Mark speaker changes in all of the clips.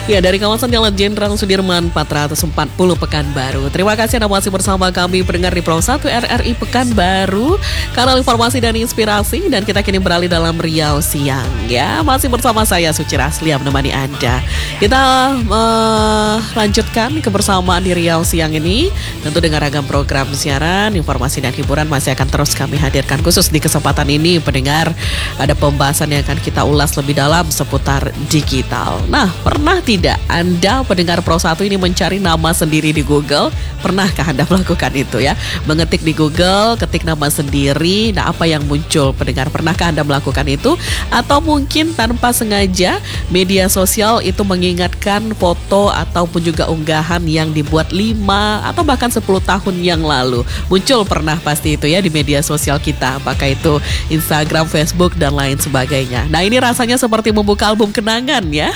Speaker 1: Ya, dari kawasan Jalan Jenderal Sudirman 440 Pekanbaru. Terima kasih Anda masih bersama kami pendengar di Pro 1 RRI Pekanbaru, kanal informasi dan inspirasi, dan kita kini beralih dalam Riau Siang. Ya, masih bersama saya Suci Raslia menemani Anda. Kita lanjutkan kebersamaan di Riau Siang ini, tentu dengan ragam program siaran, informasi dan hiburan masih akan terus kami hadirkan. Khusus di kesempatan ini pendengar, ada pembahasan yang akan kita ulas lebih dalam seputar digital. Nah, pernah tidak Anda pendengar Pro 1 ini mencari nama sendiri di Google? Pernahkah Anda melakukan itu ya? Mengetik di Google, ketik nama sendiri, nah apa yang muncul pendengar? Pernahkah Anda melakukan itu? Atau mungkin tanpa sengaja media sosial itu mengingatkan foto ataupun juga unggahan yang dibuat 5 atau bahkan 10 tahun yang lalu. Muncul pernah pasti itu ya di media sosial kita, apakah itu Instagram, Facebook, dan lain sebagainya. Nah, ini rasanya seperti membuka album kenangan ya.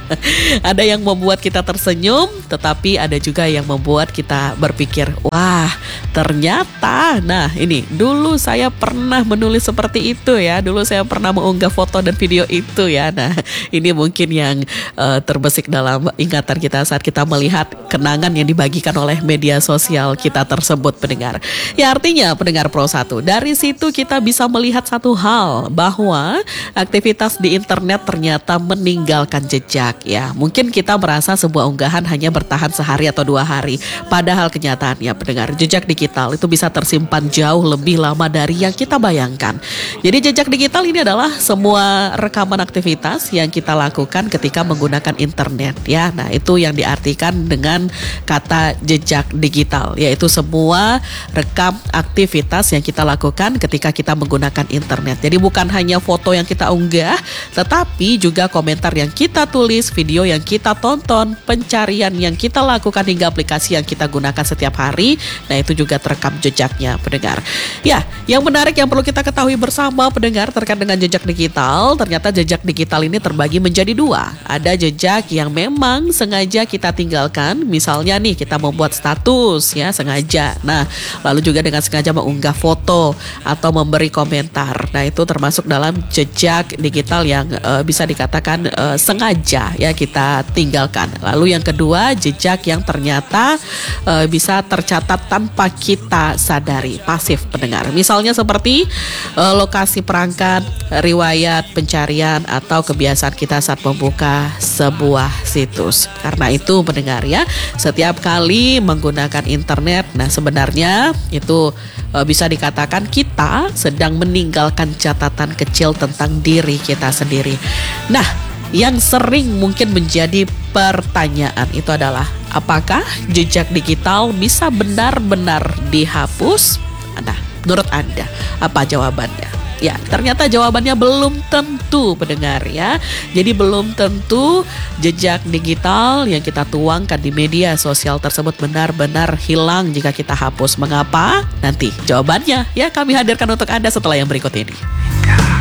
Speaker 1: Ada yang membuat kita tersenyum, tetapi ada juga yang membuat kita berpikir, wah ternyata, nah ini dulu saya pernah menulis seperti itu ya, dulu saya pernah mengunggah foto dan video itu ya. Nah, ini mungkin yang terbesit dalam ingatan kita saat kita melihat kenangan yang dibagikan oleh media sosial kita tersebut pendengar. Ya, artinya pendengar Pro 1, dari situ kita bisa melihat satu hal, bahwa aktivitas di internet ternyata meninggalkan jejak ya. Mungkin kita merasa sebuah unggahan hanya bertahan sehari atau 2 hari. Padahal kenyataannya pendengar, jejak digital itu bisa tersimpan jauh lebih lama dari yang kita bayangkan. Jadi jejak digital ini adalah semua rekaman aktivitas yang kita lakukan ketika menggunakan internet ya. Nah, itu yang diartikan dengan kata jejak digital, yaitu semua rekam aktivitas yang kita lakukan ketika kita menggunakan internet. Jadi bukan hanya foto yang kita unggah, tetapi juga komentar yang kita tulis, video yang kita tonton, pencarian yang kita lakukan, hingga aplikasi yang kita gunakan setiap hari. Nah, itu juga terekam jejaknya pendengar. Ya, yang menarik yang perlu kita ketahui bersama pendengar terkait dengan jejak digital, ternyata jejak digital ini terbagi menjadi 2. Ada jejak yang memang sengaja kita tinggalkan, misalnya nih kita membuat status ya sengaja. Nah, lalu juga dengan sengaja mengunggah foto atau memberi komentar. Nah, itu termasuk dalam jejak digital yang bisa dikatakan sengaja ya kita tinggalkan. Lalu yang kedua, jejak yang ternyata bisa tercatat tanpa kita sadari, pasif pendengar. Misalnya seperti lokasi perangkat, riwayat pencarian, atau kebiasaan kita saat membuka sebuah situs. Karena itu pendengar ya, setiap kali menggunakan internet, nah sebenarnya itu bisa dikatakan kita sedang meninggalkan catatan kecil tentang diri kita sendiri. Nah, yang sering mungkin menjadi pertanyaan itu adalah, apakah jejak digital bisa benar-benar dihapus? Nah, menurut Anda apa jawabannya? Ya, ternyata jawabannya belum tentu pendengar ya. Jadi belum tentu jejak digital yang kita tuangkan di media sosial tersebut benar-benar hilang jika kita hapus. Mengapa? Nanti jawabannya ya kami hadirkan untuk Anda setelah yang berikut ini.